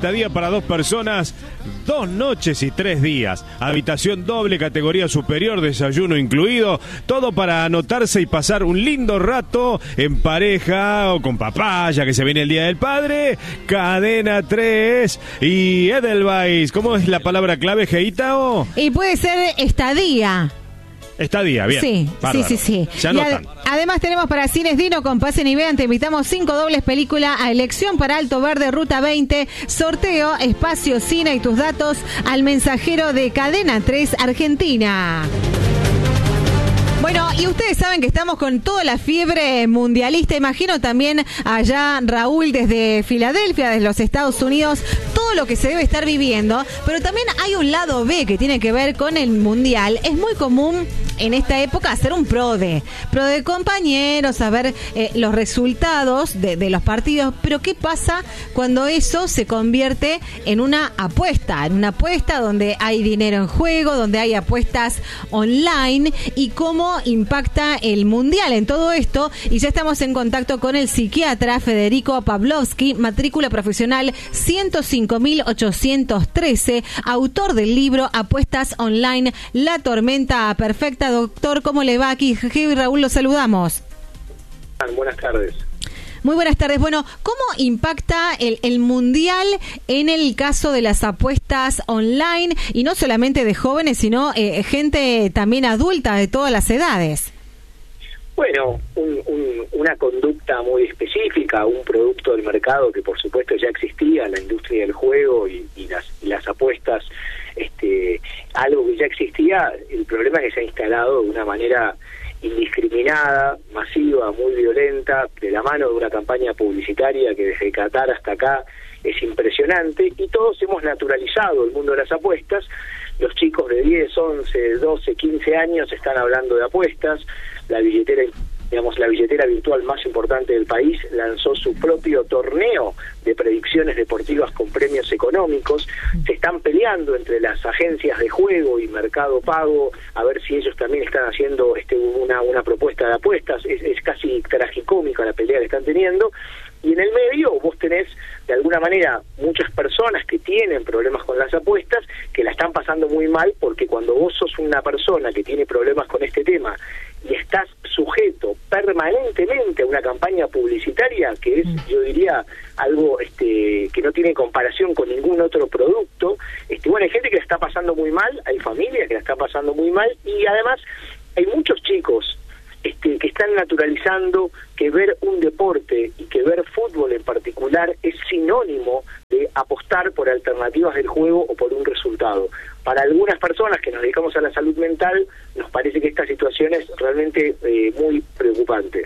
estadía para 2 personas, 2 noches y 3 días. Habitación doble, categoría superior, desayuno incluido. Todo para anotarse y pasar un lindo rato en pareja o con papá, ya que se viene el Día del Padre. Cadena 3 y Edelweiss. ¿Cómo es la palabra clave, Geitao? Y puede ser estadía. Estadía, bien. Sí, bárbaro. sí. Se anotan. Además tenemos para Cines Dino con Pasen y Vean, te invitamos 5 dobles película a elección para Alto Verde, Ruta 20, sorteo, espacio, cine y tus datos al mensajero de Cadena 3 Argentina. Bueno, y ustedes saben que estamos con toda la fiebre mundialista. Imagino también allá Raúl desde Filadelfia, desde los Estados Unidos, todo lo que se debe estar viviendo. Pero también hay un lado B que tiene que ver con el mundial. Es muy común en esta época hacer un pro de compañeros, saber los resultados de los partidos. Pero ¿qué pasa cuando eso se convierte en una apuesta? En una apuesta donde hay dinero en juego, donde hay apuestas online, y cómo impacta el mundial en todo esto. Y ya estamos en contacto con el psiquiatra Federico Pavlovsky, matrícula profesional 105.813, autor del libro Apuestas Online, La Tormenta Perfecta. Doctor, ¿cómo le va? Aquí Geo y Raúl los saludamos. Buenas tardes. Muy buenas tardes. Bueno, ¿cómo impacta el mundial en el caso de las apuestas online? Y no solamente de jóvenes, sino gente también adulta de todas las edades. Bueno, una conducta muy específica, un producto del mercado que por supuesto ya existía, la industria del juego y las apuestas, algo que ya existía. El problema es que se ha instalado de una manera indiscriminada, masiva, muy violenta, de la mano de una campaña publicitaria que desde Qatar hasta acá es impresionante, y todos hemos naturalizado el mundo de las apuestas. Los chicos de 10, 11, 12, 15 años están hablando de apuestas. La billetera virtual más importante del país lanzó su propio torneo de predicciones deportivas con premios económicos. Se están peleando entre las agencias de juego y Mercado Pago a ver si ellos también están haciendo una propuesta de apuestas. Es casi tragicómica la pelea que están teniendo. Y en el medio vos tenés, de alguna manera, muchas personas que tienen problemas con las apuestas, que la están pasando muy mal, porque cuando vos sos una persona que tiene problemas con este tema y estás sujeto permanentemente a una campaña publicitaria, que es, yo diría, algo que no tiene comparación con ningún otro producto, bueno, hay gente que la está pasando muy mal, hay familias que la están pasando muy mal, y además hay muchos chicos que están naturalizando que ver un deporte y que ver fútbol en particular es sinónimo de apostar por alternativas del juego o por un resultado. Para algunas personas que nos dedicamos a la salud mental, nos parece que esta situación es realmente muy preocupante.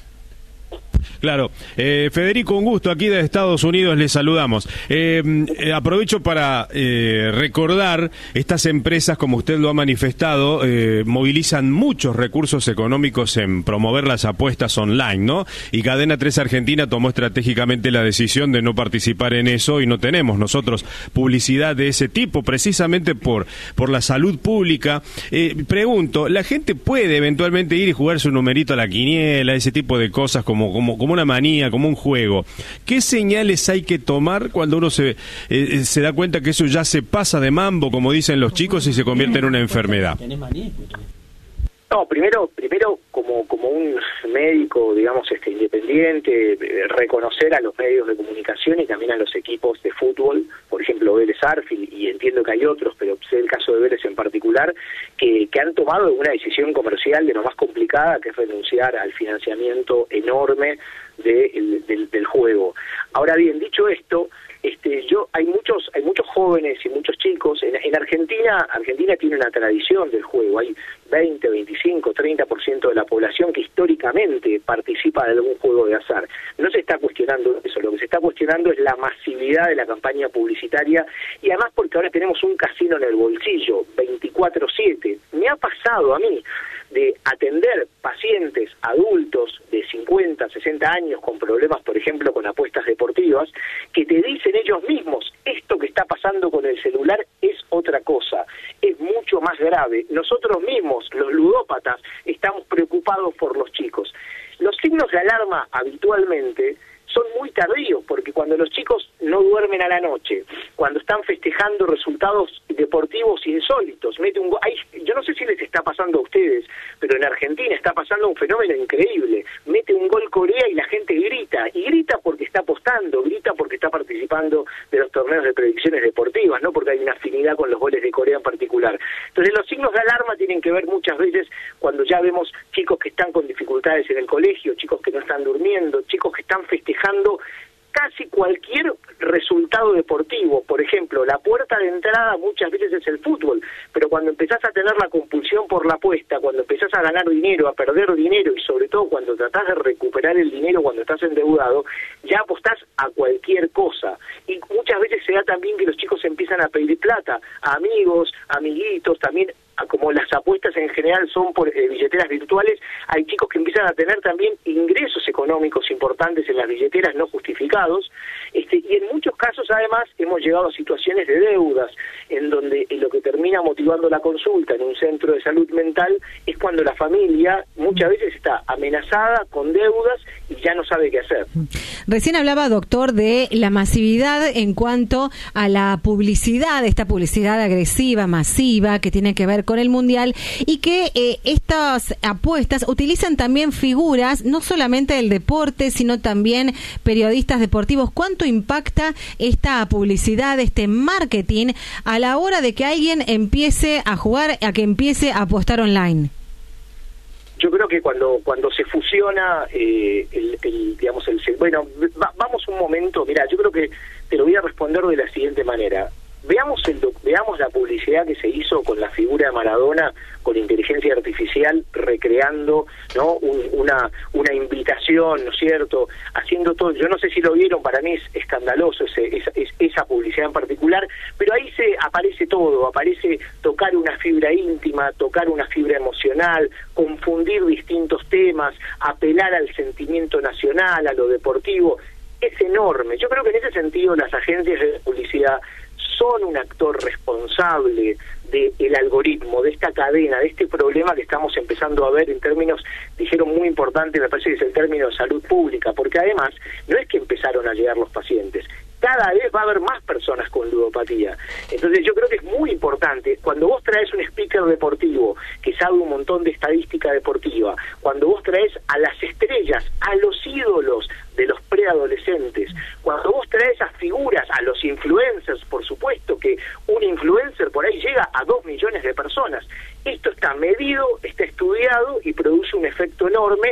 Claro. Federico, un gusto. Aquí de Estados Unidos les saludamos. Aprovecho para recordar, estas empresas, como usted lo ha manifestado, movilizan muchos recursos económicos en promover las apuestas online, ¿no? Y Cadena 3 Argentina tomó estratégicamente la decisión de no participar en eso, y no tenemos nosotros publicidad de ese tipo, precisamente por la salud pública. Pregunto, ¿la gente puede eventualmente ir y jugar su numerito a la quiniela, ese tipo de cosas como una manía, como un juego? ¿Qué señales hay que tomar cuando uno se da cuenta que eso ya se pasa de mambo, como dicen los chicos, y se convierte en una enfermedad? No, primero como un médico, digamos, independiente, reconocer a los medios de comunicación y también a los equipos de fútbol, por ejemplo Vélez Arfield, y entiendo que hay otros, pero sé el caso de Vélez en particular, que han tomado una decisión comercial de lo más complicada, que es renunciar al financiamiento enorme del juego. Ahora bien, dicho esto, hay muchos jóvenes y muchos chicos en Argentina tiene una tradición del juego. Hay 20, 25, 30% de la población que históricamente participa de algún juego de azar. No se está cuestionando eso, lo que se está cuestionando es la masividad de la campaña publicitaria, y además porque ahora tenemos un casino en el bolsillo 24/7. Me ha pasado a mí de atender pacientes adultos de 50, 60 años con problemas, por ejemplo, con apuestas deportivas, que te dicen ellos mismos, esto que está pasando con el celular es otra cosa, es mucho más grave. Nosotros mismos, los ludópatas, estamos preocupados por los chicos. Los signos de alarma habitualmente son muy tardíos, porque cuando los chicos no duermen a la noche, cuando están festejando resultados deportivos insólitos, mete un gol, yo no sé si les está pasando a ustedes, pero en Argentina está pasando un fenómeno increíble, mete un gol Corea y la gente grita, y grita porque está apostando, grita porque está participando de los torneos de predicciones deportivas, no porque hay una afinidad con los goles de Corea en particular. Entonces los signos de alarma tienen que ver muchas veces cuando ya vemos chicos que están con dificultades en el colegio, chicos que no están durmiendo, chicos que están festejando casi cualquier resultado deportivo. Por ejemplo, la puerta de entrada muchas veces es el fútbol, pero cuando empezás a tener la compulsión por la apuesta, cuando empezás a ganar dinero, a perder dinero, y sobre todo cuando tratás de recuperar el dinero cuando estás endeudado, ya apostás a cualquier cosa. Y muchas veces se da también que los chicos empiezan a pedir plata a amigos, amiguitos, también como las apuestas en general son por billeteras virtuales, hay chicos que empiezan a tener también ingresos económicos importantes en las billeteras no justificados, y en muchos casos además hemos llegado a situaciones de deudas, en donde lo que termina motivando la consulta en un centro de salud mental es cuando la familia muchas veces está amenazada con deudas y ya no sabe qué hacer. Recién hablaba, doctor, de la masividad en cuanto a la publicidad, esta publicidad agresiva, masiva, que tiene que ver con el Mundial, y que estas apuestas utilizan también figuras, no solamente del deporte, sino también periodistas deportivos. ¿Cuánto impacta esta publicidad, este marketing, a la hora de que alguien empiece a jugar, a que empiece a apostar online? Yo creo que cuando se fusiona vamos un momento, mira, yo creo que te lo voy a responder de la siguiente manera. Veamos la publicidad que se hizo con la figura de Maradona, con inteligencia artificial, recreando, ¿no?, una invitación, ¿no es cierto?, haciendo todo. Yo no sé si lo vieron, para mí es escandaloso esa publicidad en particular, pero ahí aparece todo, aparece tocar una fibra íntima, tocar una fibra emocional, confundir distintos temas, apelar al sentimiento nacional, a lo deportivo. Es enorme. Yo creo que en ese sentido las agencias de publicidad son un actor responsable del algoritmo, de esta cadena, de este problema que estamos empezando a ver en términos, dijeron muy importante, me parece que es el término de salud pública, porque además no es que empezaron a llegar los pacientes, cada vez va a haber más personas con ludopatía. Entonces yo creo que es muy importante, cuando vos traes un speaker deportivo que sabe un montón de estadística deportiva, cuando vos traes a las estrellas, a los ídolos de los preadolescentes, cuando vos traes a figuras, a los influencers, por supuesto que un influencer por ahí llega a 2 millones de personas. Esto está medido, está estudiado y produce un efecto enorme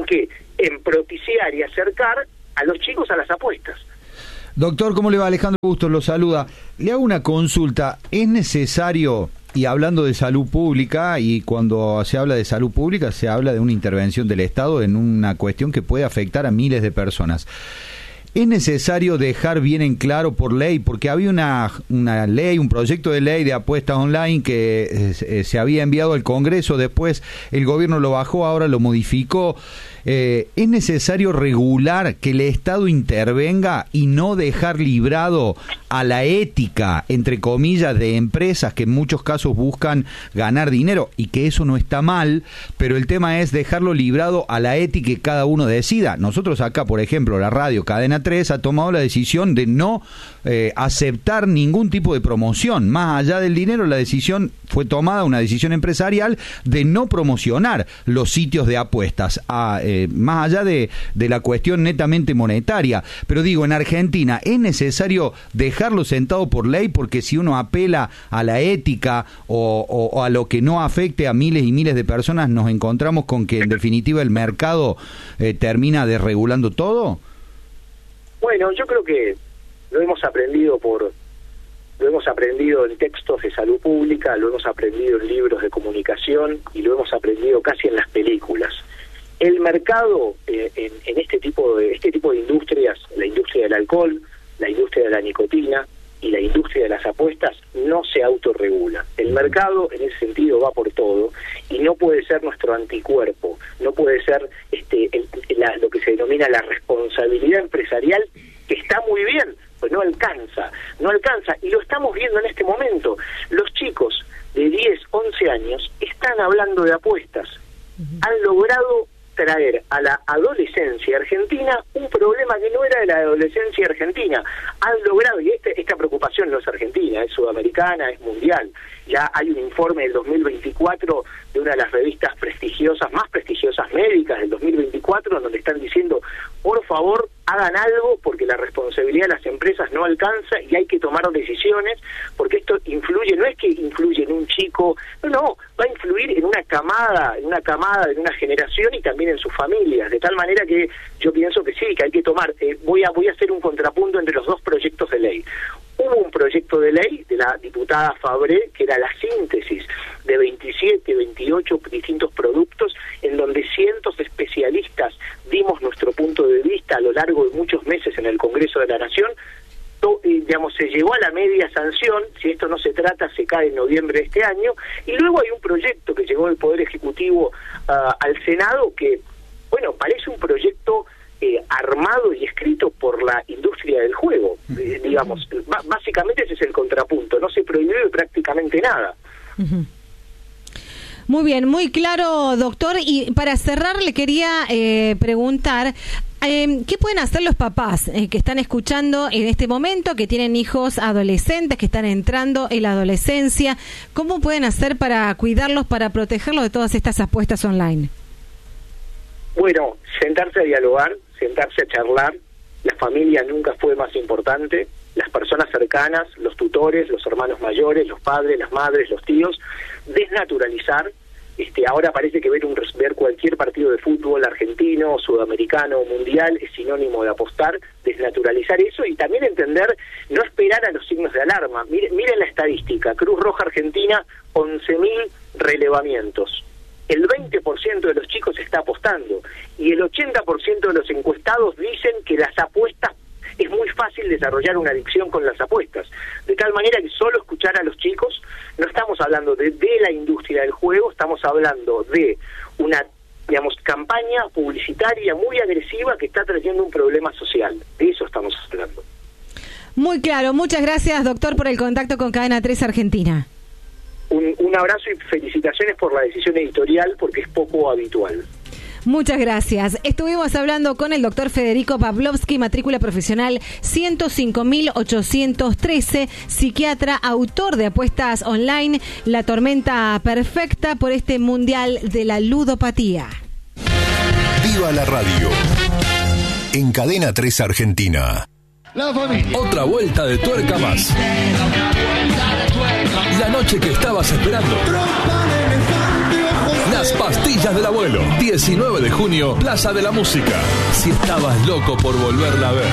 en propiciar y acercar a los chicos a las apuestas. Doctor, ¿cómo le va? Alejandro Bustos lo saluda. Le hago una consulta. ¿Es necesario, y hablando de salud pública, y cuando se habla de salud pública se habla de una intervención del Estado en una cuestión que puede afectar a miles de personas, es necesario dejar bien en claro por ley, porque había una ley, un proyecto de ley de apuestas online que se había enviado al Congreso, después el gobierno lo bajó, ahora lo modificó? ¿Es necesario regular, que el Estado intervenga y no dejar librado a la ética, entre comillas, de empresas que en muchos casos buscan ganar dinero, y que eso no está mal, pero el tema es dejarlo librado a la ética y que cada uno decida? Nosotros acá, por ejemplo, la radio Cadena 3 ha tomado la decisión de no aceptar ningún tipo de promoción. Más allá del dinero, la decisión fue tomada, una decisión empresarial, de no promocionar los sitios de apuestas, más allá de la cuestión netamente monetaria. Pero digo, en Argentina, ¿es necesario dejarlo sentado por ley? Porque si uno apela a la ética o a lo que no afecte a miles y miles de personas, nos encontramos con que en definitiva el mercado termina desregulando todo. Bueno, yo creo que lo hemos aprendido en textos de salud pública, lo hemos aprendido en libros de comunicación y lo hemos aprendido casi en las películas. El mercado en este tipo de industrias, la industria del alcohol, la industria de la nicotina y la industria de las apuestas, no se autorregula. El mercado en ese sentido va por todo y no puede ser nuestro anticuerpo, no puede ser lo que se denomina la responsabilidad empresarial, que está muy bien, pues no alcanza, y lo estamos viendo en este momento. Los chicos de 10, 11 años están hablando de apuestas, han logrado traer a la adolescencia argentina un problema que no era de la adolescencia argentina. Han logrado, y esta preocupación no es argentina, es sudamericana, es mundial. Ya hay un informe del 2024 de una de las revistas más prestigiosas médicas del 2024, donde están diciendo, por favor, hagan algo porque la responsabilidad de las empresas no alcanza y hay que tomar decisiones, porque esto influye, no es que influye en un chico, no, va a influir en una camada, en una generación y también en sus familias, de tal manera que yo pienso que sí, que hay que tomar, voy a hacer un contrapunto entre los dos proyectos de ley. Hubo un proyecto de ley de la diputada Fabré, que era la síntesis de 27, 28 distintos productos, en donde cientos de especialistas dimos nuestro punto de vista a lo largo de muchos meses en el Congreso de la Nación. Se llegó a la media sanción, si esto no se trata, se cae en noviembre de este año, y luego hay un proyecto que llegó del Poder Ejecutivo al Senado, que, bueno, parece un proyecto armado y escrito por la industria del juego, básicamente ese es el contrapunto, no se prohíbe prácticamente nada. Muy bien, muy claro, doctor, y para cerrar le quería preguntar, ¿qué pueden hacer los papás que están escuchando en este momento, que tienen hijos adolescentes, que están entrando en la adolescencia? ¿Cómo pueden hacer para cuidarlos, para protegerlos de todas estas apuestas online? Bueno, sentarse a dialogar, sentarse a charlar. La familia nunca fue más importante. Las personas cercanas, los tutores, los hermanos mayores, los padres, las madres, los tíos, desnaturalizar. Ahora parece que ver cualquier partido de fútbol argentino, sudamericano, mundial es sinónimo de apostar, desnaturalizar eso y también entender, no esperar a los signos de alarma. Miren la estadística, Cruz Roja Argentina, 11.000 relevamientos. El 20% de los chicos está apostando y el 80% de los encuestados dicen que las apuestas, es muy fácil desarrollar una adicción con las apuestas, de tal manera que solo escuchar a los chicos, no estamos hablando de la industria del juego, estamos hablando de una, campaña publicitaria muy agresiva que está trayendo un problema social, de eso estamos hablando. Muy claro, muchas gracias, doctor, por el contacto con Cadena 3 Argentina. Un abrazo y felicitaciones por la decisión editorial, porque es poco habitual. Muchas gracias. Estuvimos hablando con el doctor Federico Pavlovsky, matrícula profesional 105.813, psiquiatra, autor de Apuestas Online, La Tormenta Perfecta, por este Mundial de la Ludopatía. ¡Viva la radio! En Cadena 3 Argentina. La familia. Otra vuelta de tuerca más. La noche que estabas esperando. Las pastillas del abuelo. 19 de junio, Plaza de la Música. Si estabas loco por volverla a ver.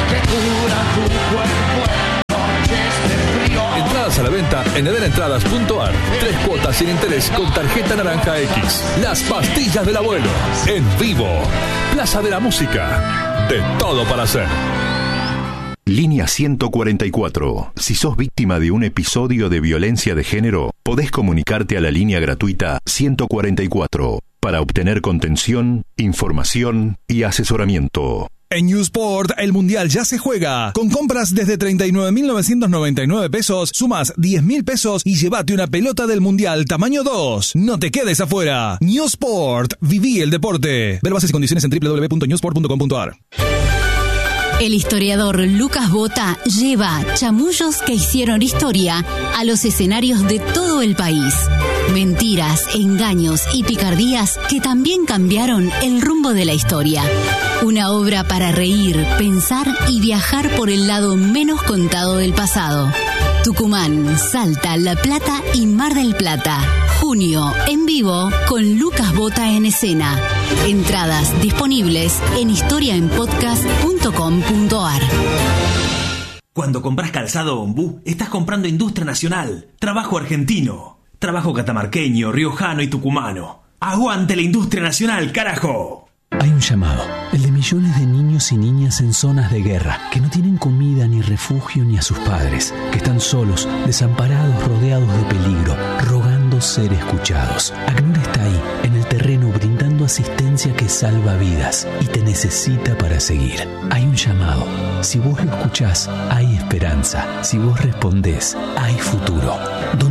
Entradas a la venta en edenentradas.ar. 3 cuotas sin interés con tarjeta naranja X. Las pastillas del abuelo. En vivo. Plaza de la Música. De todo para hacer. Línea 144. Si sos víctima de un episodio de violencia de género, podés comunicarte a la línea gratuita 144 para obtener contención, información y asesoramiento. En Newsport, el Mundial ya se juega. Con compras desde 39.999 pesos, sumas 10.000 pesos y llévate una pelota del Mundial tamaño 2. No te quedes afuera. Newsport, viví el deporte. Ver bases y condiciones en www.newsport.com.ar. El historiador Lucas Bota lleva chamullos que hicieron historia a los escenarios de todo el país. Mentiras, engaños y picardías que también cambiaron el rumbo de la historia. Una obra para reír, pensar y viajar por el lado menos contado del pasado. Tucumán, Salta, La Plata y Mar del Plata. Junio, en vivo, con Lucas Bota en escena. Entradas disponibles en historiaenpodcast.com.ar. Cuando compras calzado Ombú, estás comprando industria nacional, trabajo argentino, trabajo catamarqueño, riojano y tucumano. ¡Aguante la industria nacional, carajo! Hay un llamado, el de millones de niños y niñas en zonas de guerra, que no tienen comida ni refugio ni a sus padres, que están solos, desamparados, rodeados de peligro, rogando ser escuchados. ACNUR está ahí, en el terreno, brindando asistencia que salva vidas y te necesita para seguir. Hay un llamado. Si vos lo escuchás, hay esperanza. Si vos respondés, hay futuro. Dona ahora en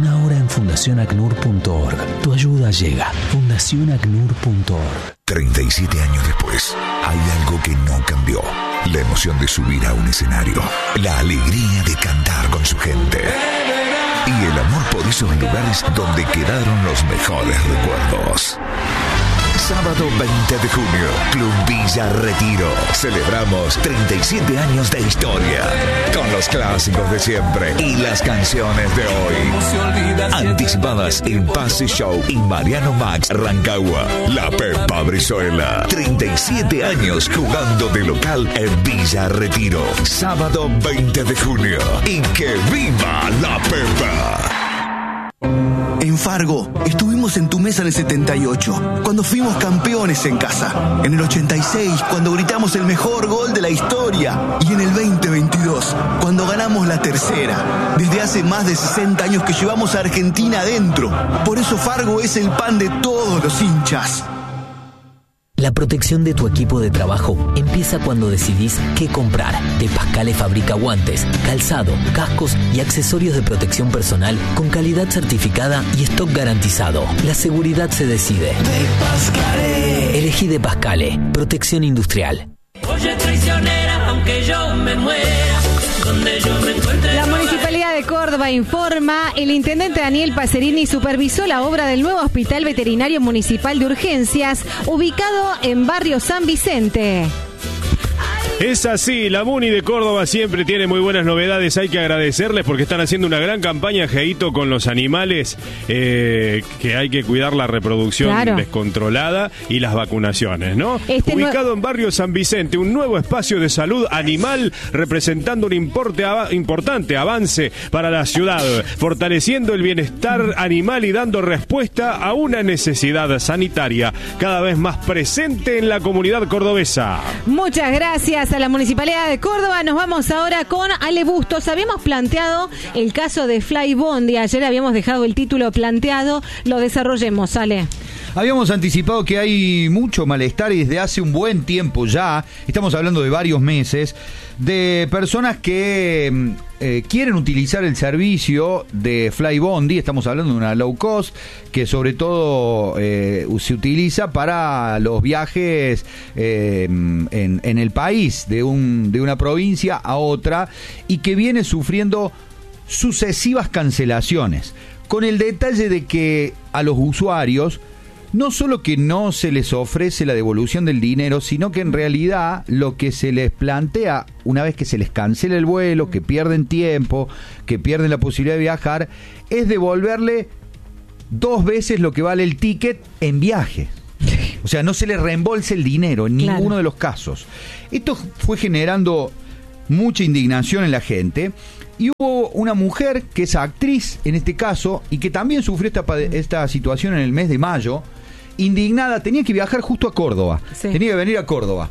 en fundacionacnur.org. Tu ayuda llega. fundacionacnur.org. 37 años después, hay algo que no cambió. La emoción de subir a un escenario, la alegría de cantar con su gente y el amor por esos lugares donde quedaron los mejores recuerdos. Sábado 20 de junio, Club Villa Retiro. Celebramos 37 años de historia con los clásicos de siempre y las canciones de hoy. Anticipadas en Pase Show y Mariano Max Rancagua. La Pepa Brizuela. 37 años jugando de local en Villa Retiro. Sábado 20 de junio. Y que viva la Pepa. En Fargo, estuvimos en tu mesa en el 78, cuando fuimos campeones en casa. En el 86, cuando gritamos el mejor gol de la historia. Y en el 2022, cuando ganamos la tercera. Desde hace más de 60 años que llevamos a Argentina adentro. Por eso Fargo es el pan de todos los hinchas. La protección de tu equipo de trabajo empieza cuando decidís qué comprar. De Pascale fabrica guantes, calzado, cascos y accesorios de protección personal con calidad certificada y stock garantizado. La seguridad se decide. De Pascale. Elegí De Pascale, protección industrial. Oye, traicionera, aunque yo me muera, donde yo me encuentre. La Municipalidad de Córdoba informa, el intendente Daniel Pacerini supervisó la obra del nuevo Hospital Veterinario Municipal de Urgencias, ubicado en barrio San Vicente. Es así, la Muni de Córdoba siempre tiene muy buenas novedades, hay que agradecerles porque están haciendo una gran campaña, Geito, con los animales, que hay que cuidar la reproducción descontrolada y las vacunaciones, ¿no? Ubicado en barrio San Vicente, un nuevo espacio de salud animal representando un importante avance para la ciudad, fortaleciendo el bienestar animal y dando respuesta a una necesidad sanitaria cada vez más presente en la comunidad cordobesa. Muchas gracias a la Municipalidad de Córdoba. Nos vamos ahora con Ale Bustos. Habíamos planteado el caso de Fly Bondi. Ayer habíamos dejado el título planteado. Lo desarrollemos, Ale. Habíamos anticipado que hay mucho malestar y desde hace un buen tiempo ya, estamos hablando de varios meses, de personas que quieren utilizar el servicio de Fly Bondi. Estamos hablando de una low cost que sobre todo se utiliza para los viajes en el país, de una provincia a otra, y que viene sufriendo sucesivas cancelaciones, con el detalle de que a los usuarios no solo que no se les ofrece la devolución del dinero, sino que en realidad lo que se les plantea una vez que se les cancela el vuelo, que pierden tiempo, que pierden la posibilidad de viajar, es devolverle 2 veces lo que vale el ticket en viaje. O sea, no se les reembolsa el dinero en ninguno de los casos. Esto fue generando mucha indignación en la gente. Y hubo una mujer que es actriz en este caso y que también sufrió esta situación en el mes de mayo. Indignada, tenía que viajar justo a Córdoba, tenía que venir a Córdoba.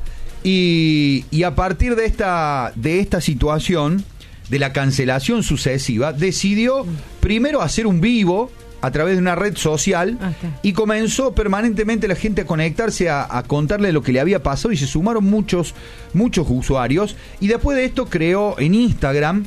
Y a partir de esta situación, de la cancelación sucesiva, decidió primero hacer un vivo a través de una red social y comenzó permanentemente la gente a conectarse, a contarle lo que le había pasado, y se sumaron muchos usuarios. Y después de esto creó en Instagram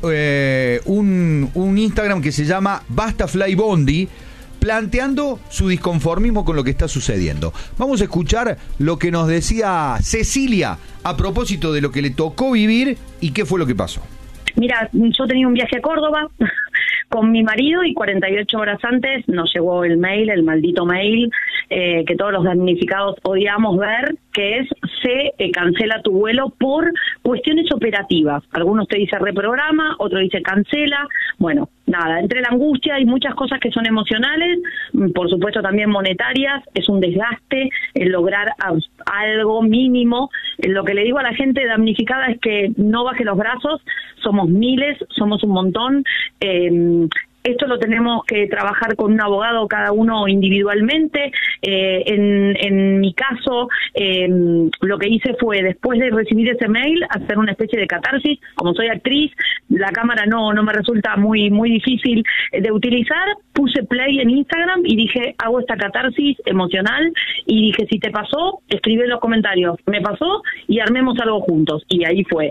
un Instagram que se llama Basta Fly Bondi, planteando su disconformismo con lo que está sucediendo. Vamos a escuchar lo que nos decía Cecilia a propósito de lo que le tocó vivir y qué fue lo que pasó. Mira, yo tenía un viaje a Córdoba con mi marido y 48 horas antes nos llegó el maldito mail, que todos los damnificados odiamos ver, que es se cancela tu vuelo por cuestiones operativas. Algunos te dice reprograma, otro dice cancela. Bueno, nada, entre la angustia y muchas cosas que son emocionales, por supuesto también monetarias, es un desgaste el lograr algo mínimo. Lo que le digo a la gente damnificada es que no baje los brazos, somos miles, somos un montón. Esto lo tenemos que trabajar con un abogado cada uno individualmente. En mi caso, lo que hice fue, después de recibir ese mail, hacer una especie de catarsis. Como soy actriz, la cámara no me resulta muy difícil de utilizar. Puse play en Instagram y dije, hago esta catarsis emocional. Y dije, si te pasó, escribe en los comentarios, me pasó, y armemos algo juntos. Y ahí fue.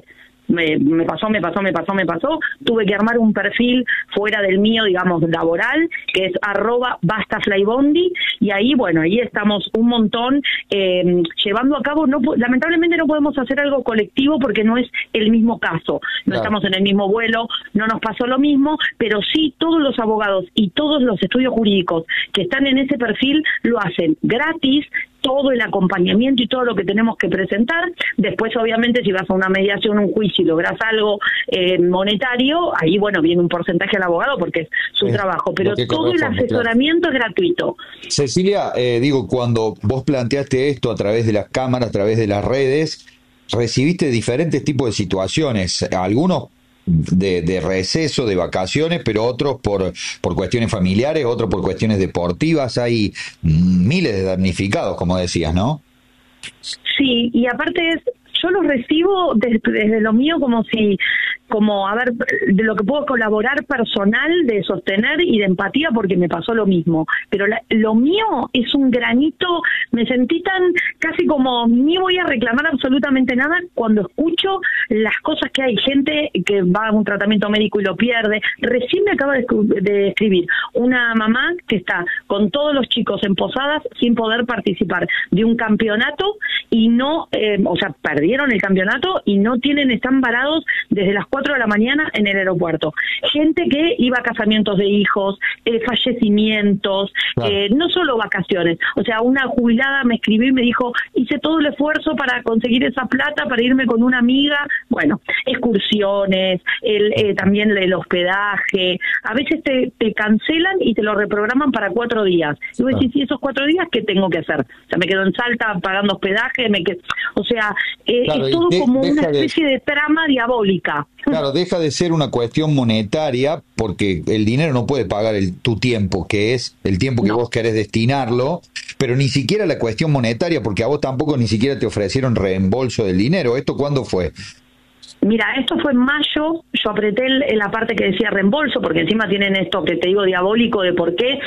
me pasó, tuve que armar un perfil fuera del mío, digamos, laboral, que es @bastaflybondi, y ahí, bueno, ahí estamos un montón llevando a cabo. Lamentablemente no podemos hacer algo colectivo porque no es el mismo caso, no estamos en el mismo vuelo, no nos pasó lo mismo, pero sí todos los abogados y todos los estudios jurídicos que están en ese perfil lo hacen gratis, todo el acompañamiento y todo lo que tenemos que presentar. Después, obviamente, si vas a una mediación, un juicio y logras algo monetario, ahí, bueno, viene un porcentaje al abogado porque es su trabajo, pero todo el asesoramiento es gratuito. Cecilia, cuando vos planteaste esto a través de las cámaras, a través de las redes, recibiste diferentes tipos de situaciones, algunos de receso, de vacaciones, pero otros por cuestiones familiares, otros por cuestiones deportivas. Hay miles de damnificados, como decías, ¿no? Sí, y aparte yo los recibo desde lo mío de lo que puedo colaborar personal, de sostener y de empatía, porque me pasó lo mismo. Pero lo mío es un granito, me sentí tan casi como ni voy a reclamar absolutamente nada cuando escucho las cosas que hay gente que va a un tratamiento médico y lo pierde. Recién me acaba de escribir una mamá que está con todos los chicos en Posadas sin poder participar de un campeonato y no, perdieron el campeonato y están varados desde las 4 de la mañana en el aeropuerto. Gente que iba a casamientos de hijos, fallecimientos, no solo vacaciones. O sea, una jubilada me escribió y me dijo, hice todo el esfuerzo para conseguir esa plata, para irme con una amiga. Bueno, excursiones, también el hospedaje. A veces te cancelan y te lo reprograman para 4 días. Y vos decís, ¿y esos 4 días qué tengo que hacer? O sea, me quedo en Salta pagando hospedaje, es todo como una especie de trama diabólica. Claro, deja de ser una cuestión monetaria, porque el dinero no puede pagar tu tiempo, que es el tiempo que vos querés destinarlo, pero ni siquiera la cuestión monetaria, porque a vos tampoco ni siquiera te ofrecieron reembolso del dinero. ¿Esto cuándo fue? Mira, esto fue en mayo, yo apreté la parte que decía reembolso, porque encima tienen esto que te digo diabólico de por qué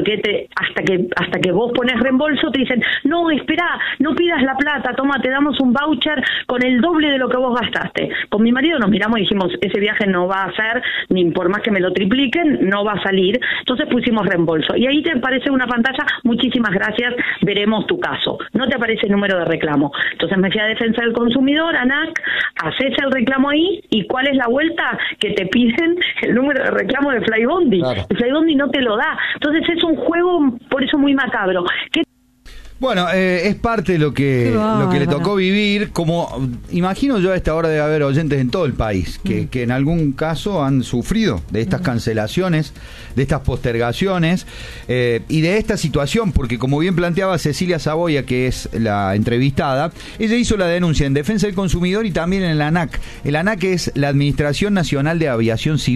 hasta que vos pones reembolso te dicen, no, espera, no pidas la plata, toma, te damos un voucher con el doble de lo que vos gastaste. Con mi marido nos miramos y dijimos, ese viaje no va a ser, ni por más que me lo tripliquen, no va a salir, entonces pusimos reembolso. Y ahí te aparece una pantalla, muchísimas gracias, veremos tu caso. No te aparece el número de reclamo. Entonces me fui a Defensa del Consumidor, ANAC, haces el reclamo ahí, y ¿cuál es la vuelta? Que te piden el número de reclamo de Flybondi. Claro. El Flybondi no te lo da. Entonces es un juego, por eso muy macabro. Bueno, es parte de lo que le tocó vivir. Como imagino yo, a esta hora debe haber oyentes en todo el país que en algún caso han sufrido de estas cancelaciones, de estas postergaciones y de esta situación, porque como bien planteaba Cecilia Saboya, que es la entrevistada, ella hizo la denuncia en Defensa del Consumidor y también en la ANAC. El ANAC es la Administración Nacional de Aviación Civil.